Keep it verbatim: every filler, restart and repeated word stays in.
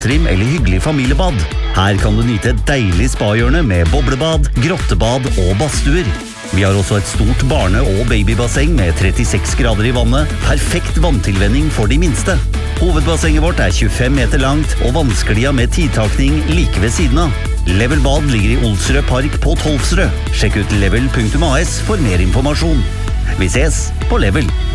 trim eller hyggelig familiebad. Her kan du nyte et deilig spahjørne med boblebad, grottebad og badstuer. Vi har også et stort barne- og babybasseng med trettiseks grader i vannet, perfekt vanntilvenning for de minste. Hovedbassenget vårt er tjuefem meter langt og vannsklia med tidtakning like ved siden av. Level Bad ligger i Olsrød Park på Tolvsrød. Sjekk ut level punktum a s for mer informasjon. Vi ses på Level!